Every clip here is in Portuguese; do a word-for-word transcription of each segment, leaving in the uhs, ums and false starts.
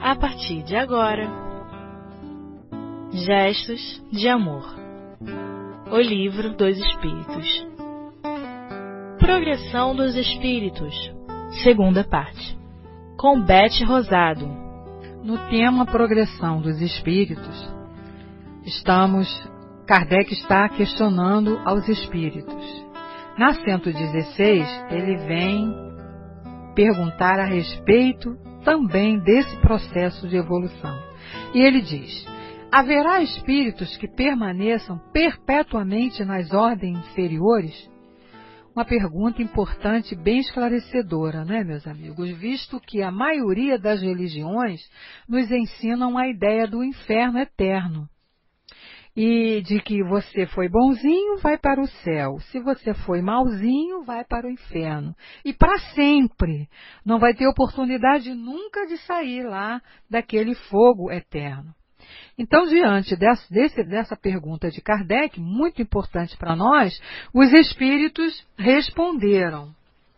a partir de agora, Gestos de Amor, o Livro dos Espíritos. Progressão dos Espíritos, segunda parte, com Beth Rosado. No tema Progressão dos Espíritos, estamos, Kardec está questionando aos Espíritos. Na cento e dezesseis, ele vem perguntar a respeito também desse processo de evolução. E ele diz: haverá espíritos que permaneçam perpetuamente nas ordens inferiores? Uma pergunta importante, bem esclarecedora, né, meus amigos? Visto que a maioria das religiões nos ensinam a ideia do inferno eterno. E de que você foi bonzinho, vai para o céu. Se você foi malzinho, vai para o inferno. E para sempre. Não vai ter oportunidade nunca de sair lá daquele fogo eterno. Então, diante dessa, desse, dessa pergunta de Kardec, muito importante para nós, os espíritos responderam: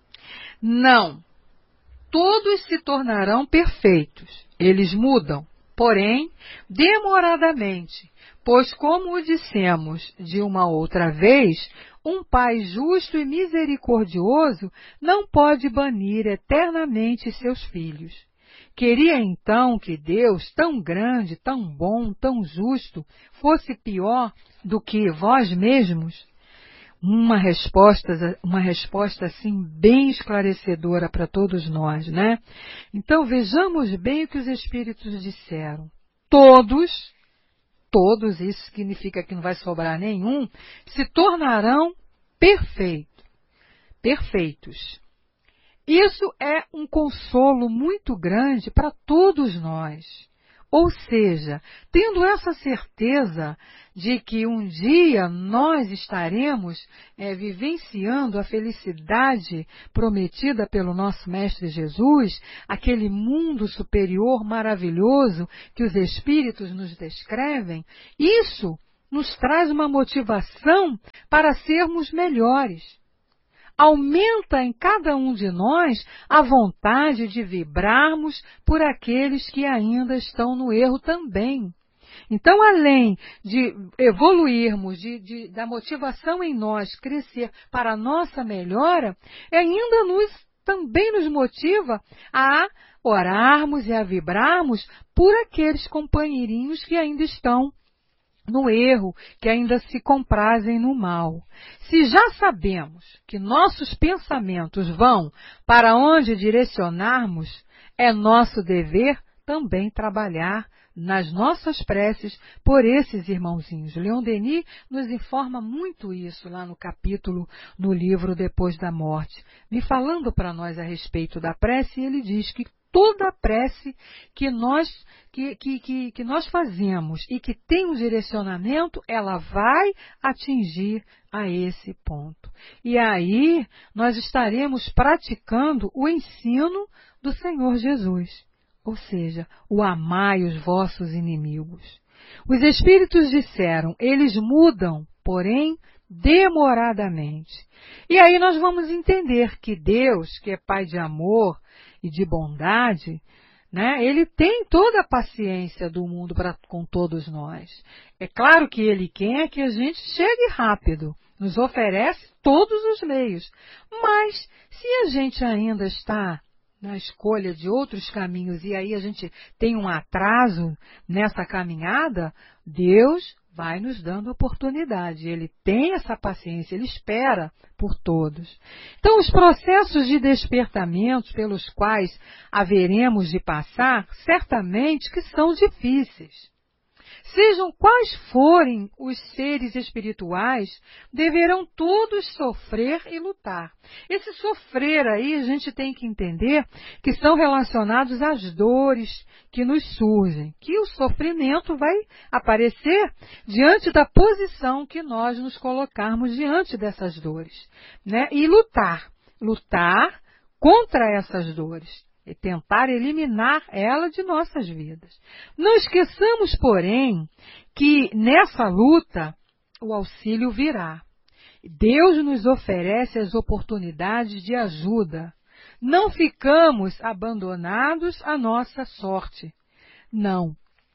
não, todos se tornarão perfeitos. Eles mudam, porém, demoradamente. Pois, como o dissemos de uma outra vez, um Pai justo e misericordioso não pode banir eternamente seus filhos. Queria então que Deus, tão grande, tão bom, tão justo, fosse pior do que vós mesmos? Uma resposta, uma resposta assim bem esclarecedora para todos nós, né? Então vejamos bem o que os Espíritos disseram. Todos, todos, isso significa que não vai sobrar nenhum, se tornarão perfeitos. Perfeitos. Isso é um consolo muito grande para todos nós. Ou seja, tendo essa certeza de que um dia nós estaremos é, vivenciando a felicidade prometida pelo nosso Mestre Jesus, aquele mundo superior maravilhoso que os Espíritos nos descrevem, isso nos traz uma motivação para sermos melhores. Aumenta em cada um de nós a vontade de vibrarmos por aqueles que ainda estão no erro também. Então, além de evoluirmos, de, de, da motivação em nós crescer para a nossa melhora, ainda nos, também nos motiva a orarmos e a vibrarmos por aqueles companheirinhos que ainda estão no erro, que ainda se comprazem no mal. Se já sabemos que nossos pensamentos vão para onde direcionarmos, é nosso dever também trabalhar nas nossas preces por esses irmãozinhos. Leon Denis nos informa muito isso lá no capítulo, no livro Depois da Morte, me falando para nós a respeito da prece. Ele diz que toda prece que nós, que, que, que, que nós fazemos e que tem um direcionamento, ela vai atingir a esse ponto. E aí nós estaremos praticando o ensino do Senhor Jesus, ou seja, o amai os vossos inimigos. Os Espíritos disseram, eles mudam, porém, demoradamente. E aí nós vamos entender que Deus, que é Pai de amor e de bondade, né, ele tem toda a paciência do mundo pra, com todos nós. É claro que ele quer que a gente chegue rápido, nos oferece todos os meios. Mas se a gente ainda está na escolha de outros caminhos e aí a gente tem um atraso nessa caminhada, Deus vai nos dando oportunidade. Ele tem essa paciência, ele espera por todos. Então, os processos de despertamento pelos quais haveremos de passar, certamente que são difíceis. Sejam quais forem os seres espirituais, deverão todos sofrer e lutar. Esse sofrer aí, a gente tem que entender que são relacionados às dores que nos surgem, que o sofrimento vai aparecer diante da posição que nós nos colocarmos diante dessas dores, né? E lutar, lutar contra essas dores. E tentar eliminar ela de nossas vidas. Não esqueçamos, porém, que nessa luta o auxílio virá. Deus nos oferece as oportunidades de ajuda. Não ficamos abandonados à nossa sorte. Não.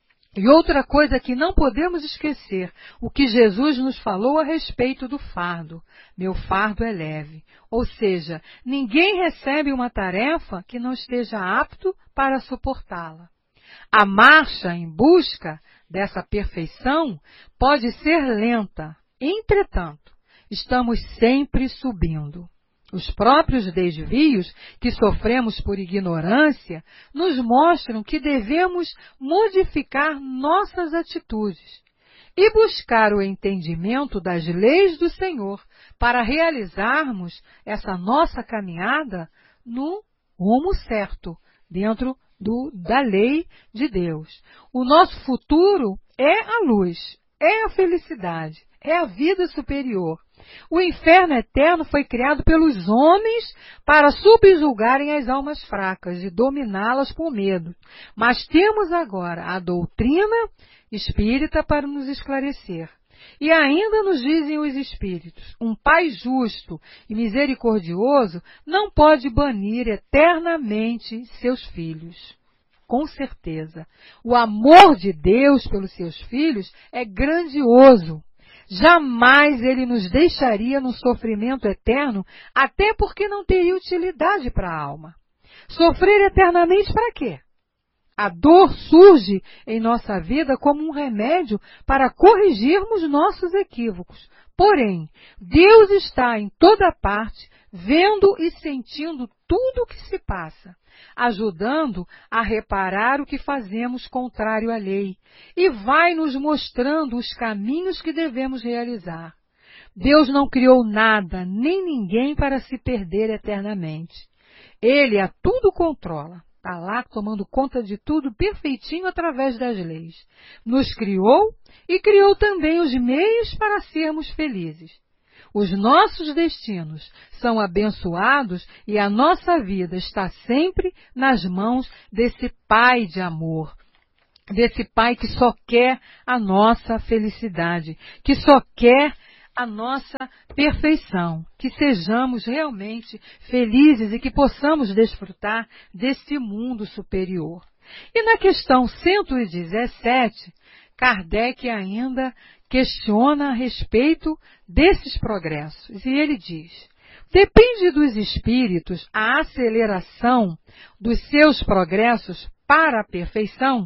E outra coisa que não podemos esquecer, o que Jesus nos falou a respeito do fardo. Meu fardo é leve. Ou seja, ninguém recebe uma tarefa que não esteja apto para suportá-la. A marcha em busca dessa perfeição pode ser lenta. Entretanto, estamos sempre subindo. Os próprios desvios que sofremos por ignorância nos mostram que devemos modificar nossas atitudes e buscar o entendimento das leis do Senhor para realizarmos essa nossa caminhada no rumo certo, dentro do, da lei de Deus. O nosso futuro é a luz, é a felicidade, é a vida superior. O inferno eterno foi criado pelos homens para subjugarem as almas fracas e dominá-las por medo. Mas temos agora a doutrina espírita para nos esclarecer. E ainda nos dizem os espíritos, um Pai justo e misericordioso não pode banir eternamente seus filhos. Com certeza, o amor de Deus pelos seus filhos é grandioso. Jamais ele nos deixaria no sofrimento eterno, até porque não teria utilidade para a alma. Sofrer eternamente para quê? A dor surge em nossa vida como um remédio para corrigirmos nossos equívocos. Porém, Deus está em toda parte, vendo e sentindo tudo o que se passa, ajudando a reparar o que fazemos contrário à lei, e vai nos mostrando os caminhos que devemos realizar. Deus não criou nada, nem ninguém para se perder eternamente. Ele a tudo controla. Está lá tomando conta de tudo perfeitinho através das leis. Nos criou e criou também os meios para sermos felizes. Os nossos destinos são abençoados e a nossa vida está sempre nas mãos desse Pai de amor, desse Pai que só quer a nossa felicidade, que só quer a nossa perfeição, que sejamos realmente felizes e que possamos desfrutar desse mundo superior. E na questão cento e dezessete, Kardec ainda questiona a respeito desses progressos. E ele diz, depende dos espíritos a aceleração dos seus progressos para a perfeição?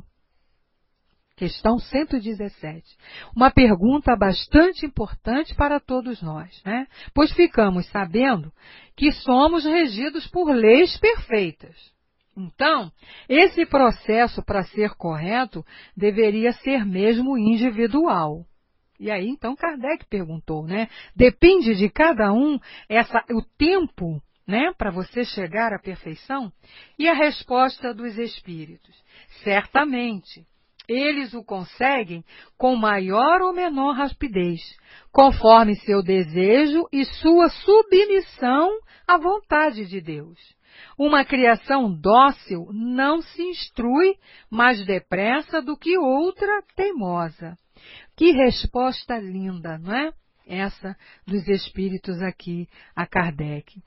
Questão cento e dezessete. Uma pergunta bastante importante para todos nós, né? Pois ficamos sabendo que somos regidos por leis perfeitas. Então, esse processo, para ser correto, deveria ser mesmo individual. E aí, então, Kardec perguntou, né? Depende de cada um essa, o tempo, né, para você chegar à perfeição? E a resposta dos espíritos, certamente. Eles o conseguem com maior ou menor rapidez, conforme seu desejo e sua submissão à vontade de Deus. Uma criação dócil não se instrui mais depressa do que outra teimosa. Que resposta linda, não é? Essa dos espíritos aqui a Kardec.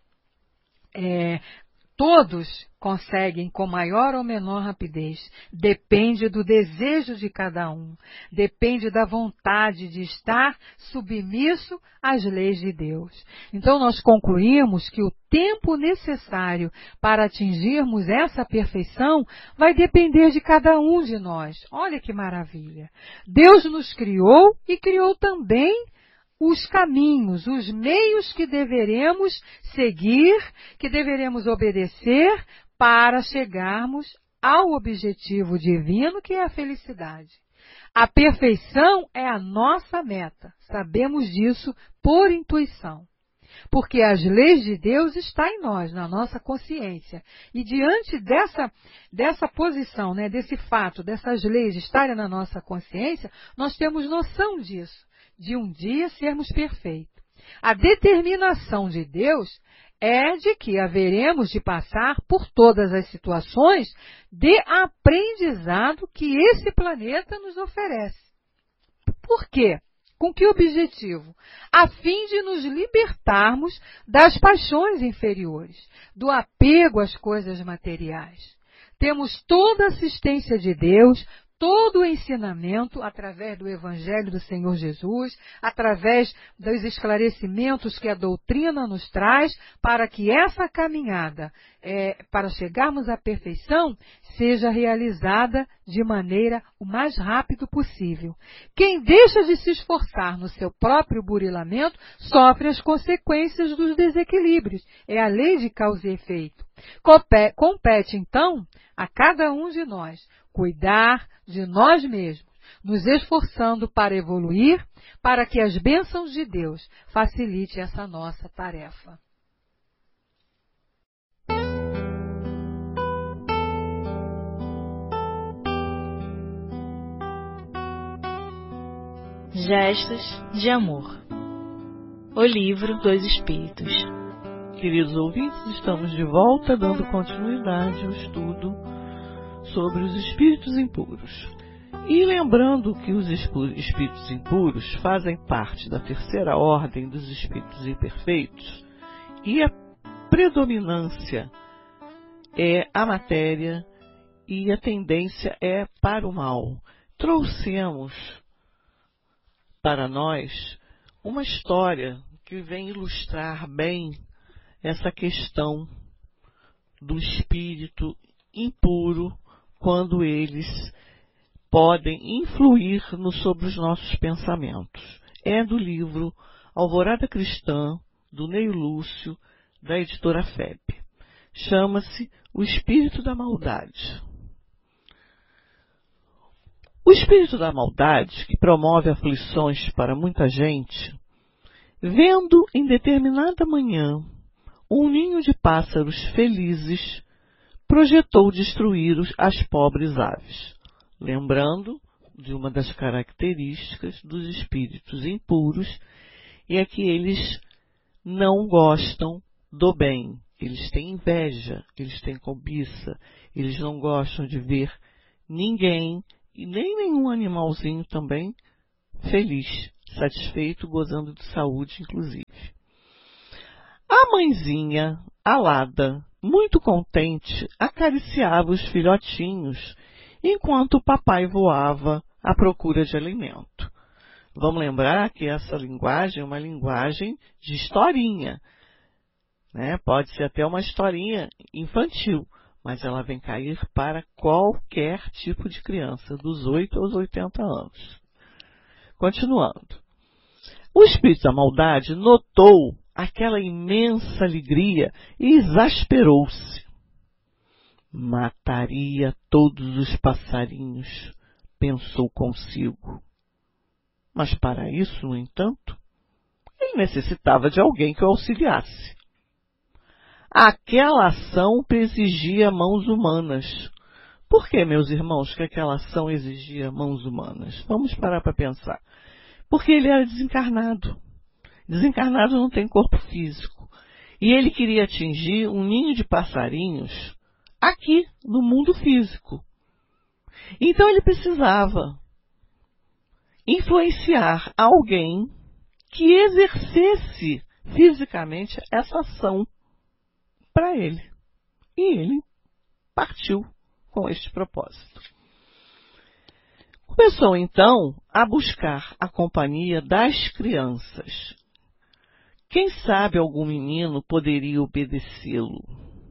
É... Todos conseguem com maior ou menor rapidez. Depende do desejo de cada um. Depende da vontade de estar submisso às leis de Deus. Então nós concluímos que o tempo necessário para atingirmos essa perfeição vai depender de cada um de nós. Olha que maravilha. Deus nos criou e criou também os caminhos, os meios que deveremos seguir, que deveremos obedecer para chegarmos ao objetivo divino, que é a felicidade. A perfeição é a nossa meta, sabemos disso por intuição. Porque as leis de Deus estão em nós, na nossa consciência. E diante dessa, dessa posição, né, desse fato, dessas leis estarem na nossa consciência, nós temos noção disso, de um dia sermos perfeitos. A determinação de Deus é de que haveremos de passar por todas as situações de aprendizado que esse planeta nos oferece. Por quê? Com que objetivo? A fim de nos libertarmos das paixões inferiores, do apego às coisas materiais. temos toda a assistência de Deus, todo o ensinamento através do Evangelho do Senhor Jesus, através dos esclarecimentos que a doutrina nos traz, para que essa caminhada, é, para chegarmos à perfeição, seja realizada de maneira o mais rápido possível. Quem deixa de se esforçar no seu próprio burilamento sofre as consequências dos desequilíbrios. É a lei de causa e efeito. Compete, então, a cada um de nós cuidar de nós mesmos, nos esforçando para evoluir, para que as bênçãos de Deus facilitem essa nossa tarefa. Gestos de Amor. O Livro dos Espíritos. Queridos ouvintes, estamos de volta dando continuidade ao estudo sobre os espíritos impuros. E lembrando que os espíritos impuros fazem parte da terceira ordem dos espíritos imperfeitos e a predominância é a matéria e a tendência é para o mal. Trouxemos para nós uma história que vem ilustrar bem essa questão do espírito impuro, quando eles podem influir no, sobre os nossos pensamentos. É do livro Alvorada Cristã, do Neio Lúcio, da editora F E B. Chama-se O Espírito da Maldade. O espírito da maldade, que promove aflições para muita gente, vendo em determinada manhã um ninho de pássaros felizes, projetou destruir as pobres aves, lembrando de uma das características dos espíritos impuros, e é que eles não gostam do bem, eles têm inveja, eles têm cobiça, eles não gostam de ver ninguém, e nem nenhum animalzinho também, feliz, satisfeito, gozando de saúde, inclusive. A mãezinha, alada, muito contente, acariciava os filhotinhos, enquanto o papai voava à procura de alimento. Vamos lembrar que essa linguagem é uma linguagem de historinha, né? Pode ser até uma historinha infantil, mas ela vem cair para qualquer tipo de criança, dos oito aos oitenta anos. Continuando. O espírito da maldade notou aquela imensa alegria e exasperou-se. Mataria todos os passarinhos, pensou consigo. Mas para isso, no entanto, ele necessitava de alguém que o auxiliasse. Aquela ação exigia mãos humanas. Por que, meus irmãos, que aquela ação exigia mãos humanas? Vamos parar para pensar. Porque ele era desencarnado. Desencarnado não tem corpo físico. E ele queria atingir um ninho de passarinhos aqui, no mundo físico. Então ele precisava influenciar alguém que exercesse fisicamente essa ação para ele. E ele partiu com este propósito. Começou então a buscar a companhia das crianças. Quem sabe algum menino poderia obedecê-lo.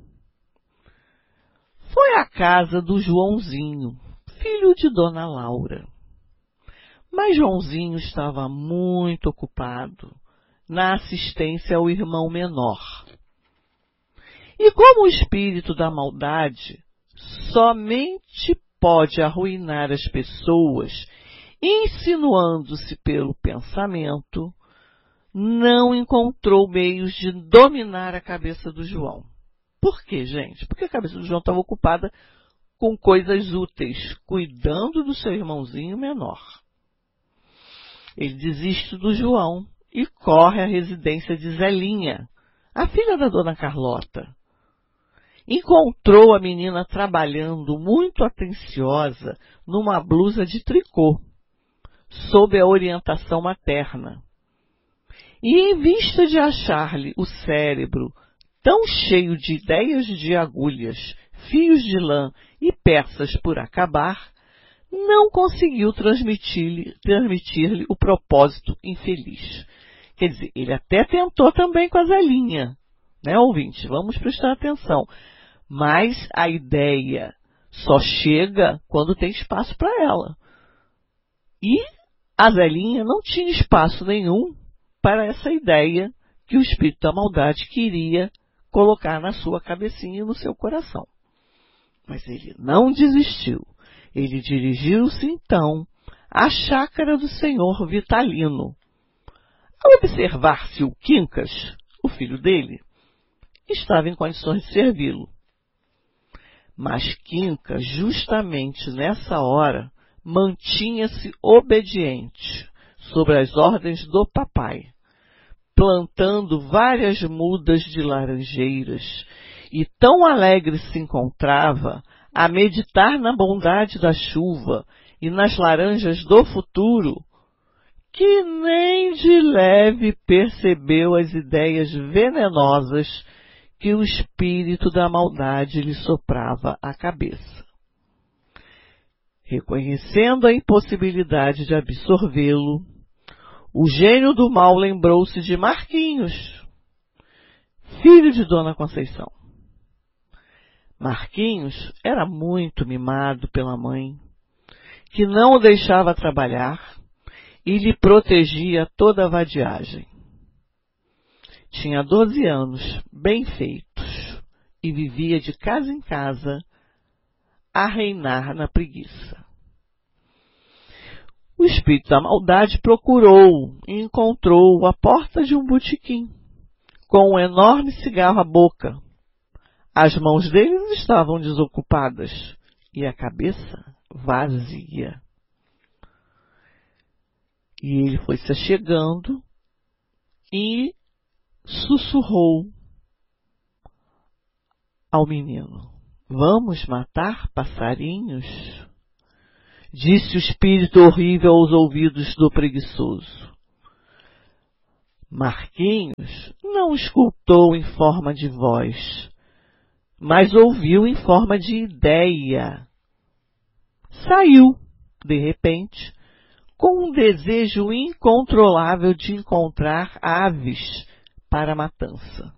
Foi à casa do Joãozinho, filho de Dona Laura. Mas Joãozinho estava muito ocupado na assistência ao irmão menor. E como o espírito da maldade somente pode arruinar as pessoas, insinuando-se pelo pensamento, não encontrou meios de dominar a cabeça do João. Por quê, gente? Porque a cabeça do João estava ocupada com coisas úteis, cuidando do seu irmãozinho menor. Ele desiste do João e corre à residência de Zelinha, a filha da dona Carlota. Encontrou a menina trabalhando muito atenciosa numa blusa de tricô, sob a orientação materna. E em vista de achar-lhe o cérebro tão cheio de ideias de agulhas, fios de lã e peças por acabar, não conseguiu transmitir-lhe transmitir-lhe o propósito infeliz. Quer dizer, ele até tentou também com a Zelinha, né, ouvinte? Vamos prestar atenção. Mas a ideia só chega quando tem espaço para ela. E a Zelinha não tinha espaço nenhum para essa ideia que o espírito da maldade queria colocar na sua cabecinha e no seu coração. Mas ele não desistiu. Ele dirigiu-se então à chácara do senhor Vitalino. Ao observar-se o Quincas, o filho dele, estava em condições de servi-lo. Mas Quincas, justamente nessa hora, mantinha-se obediente sobre as ordens do papai, plantando várias mudas de laranjeiras, e tão alegre se encontrava a meditar na bondade da chuva e nas laranjas do futuro, que nem de leve percebeu as ideias venenosas que o espírito da maldade lhe soprava à cabeça. Reconhecendo a impossibilidade de absorvê-lo, o gênio do mal lembrou-se de Marquinhos, filho de Dona Conceição. Marquinhos era muito mimado pela mãe, que não o deixava trabalhar e lhe protegia toda a vadiagem. Tinha doze anos, bem feitos, e vivia de casa em casa a reinar na preguiça. O espírito da maldade procurou e encontrou-o à porta de um botequim, com um enorme cigarro à boca. As mãos dele estavam desocupadas e a cabeça vazia. E ele foi se achegando e sussurrou ao menino: "Vamos matar passarinhos?" Disse o espírito horrível aos ouvidos do preguiçoso. Marquinhos não escutou em forma de voz, mas ouviu em forma de ideia. Saiu, de repente, com um desejo incontrolável de encontrar aves para a matança.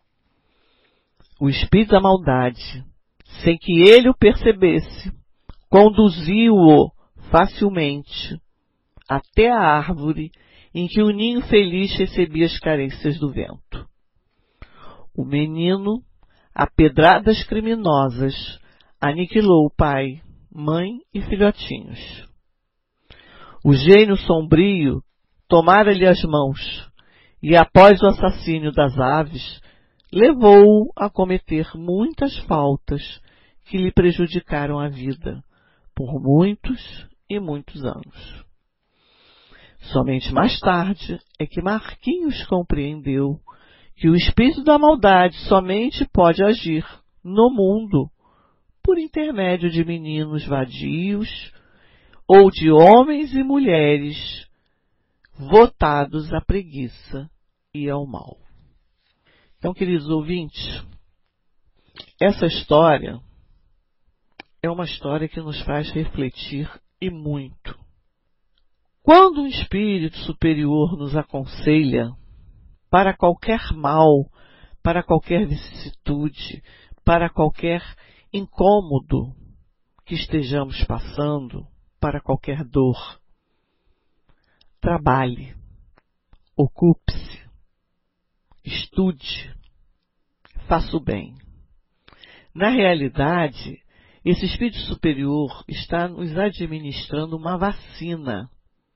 O espírito da maldade, sem que ele o percebesse, conduziu-o facilmente até a árvore em que o ninho feliz recebia as carências do vento. O menino, a pedradas criminosas, aniquilou o pai, mãe e filhotinhos. O gênio sombrio tomara-lhe as mãos e, após o assassínio das aves, levou-o a cometer muitas faltas que lhe prejudicaram a vida por muitos e muitos anos. Somente mais tarde é que Marquinhos compreendeu que o espírito da maldade somente pode agir no mundo por intermédio de meninos vadios ou de homens e mulheres votados à preguiça e ao mal. Então, queridos ouvintes, essa história é uma história que nos faz refletir e muito. Quando um espírito superior nos aconselha para qualquer mal, para qualquer vicissitude, para qualquer incômodo que estejamos passando, para qualquer dor, trabalhe, ocupe-se, estude, faça o bem. Na realidade, esse espírito superior está nos administrando uma vacina.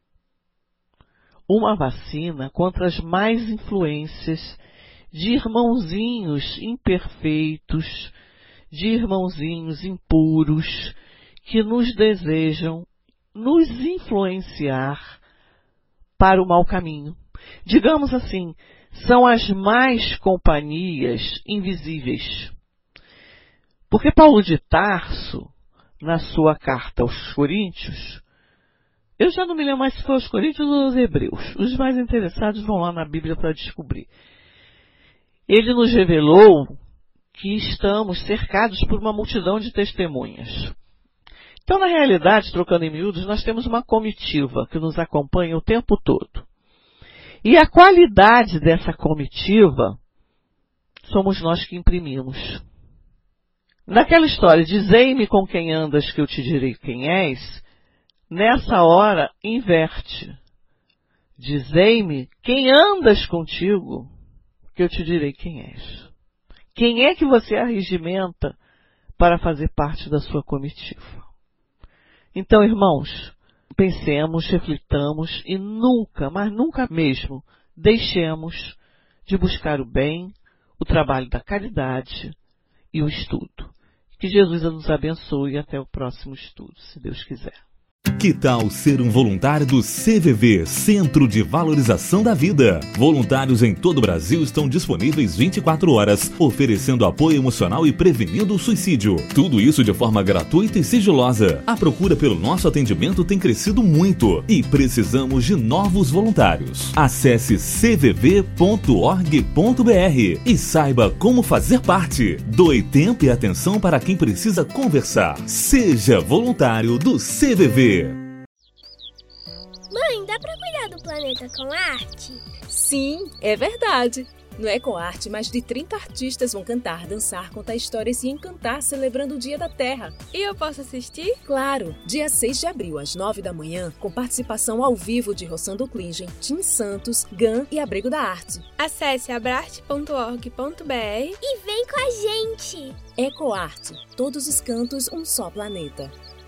Uma vacina contra as más influências de irmãozinhos imperfeitos, de irmãozinhos impuros, que nos desejam nos influenciar para o mau caminho. Digamos assim, são as más companhias invisíveis. Porque Paulo de Tarso, na sua carta aos Coríntios, eu já não me lembro mais se foi aos Coríntios ou aos Hebreus. Os mais interessados vão lá na Bíblia para descobrir. Ele nos revelou que estamos cercados por uma multidão de testemunhas. Então, na realidade, trocando em miúdos, nós temos uma comitiva que nos acompanha o tempo todo. E a qualidade dessa comitiva somos nós que imprimimos. Naquela história, dizei-me com quem andas que eu te direi quem és, nessa hora inverte. Dizei-me quem andas contigo que eu te direi quem és. Quem é que você arregimenta para fazer parte da sua comitiva? Então, irmãos, pensemos, reflitamos e nunca, mas nunca mesmo, deixemos de buscar o bem, o trabalho da caridade e o estudo. Que Jesus nos abençoe e até o próximo estudo, se Deus quiser. Que tal ser um voluntário do C V V, Centro de Valorização da Vida? Voluntários em todo o Brasil estão disponíveis vinte e quatro horas, oferecendo apoio emocional e prevenindo o suicídio. Tudo isso de forma gratuita e sigilosa. A procura pelo nosso atendimento tem crescido muito e precisamos de novos voluntários. Acesse c v v ponto org ponto b r e saiba como fazer parte. Doe tempo e atenção para quem precisa conversar. Seja voluntário do C V V. Mãe, dá pra cuidar do planeta com arte? Sim, é verdade. No EcoArte, mais de trinta artistas vão cantar, dançar, contar histórias e encantar celebrando o Dia da Terra. E eu posso assistir? Claro! Dia seis de abril, às nove da manhã, com participação ao vivo de Rossando Klingen, Tim Santos, Gan e Abrigo da Arte. Acesse abrarte ponto org ponto b r e vem com a gente! EcoArte. Todos os cantos, um só planeta.